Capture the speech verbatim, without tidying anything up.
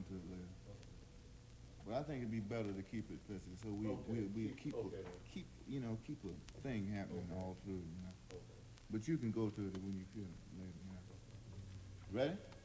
to it later. But I think it'd be better to keep it fiscal, so we, Okay, we, we keep- keep, a- okay then. keep, you know, keep a thing happening Okay. all through, you know. Okay. But you can go to it when you feel it later, you know. Ready?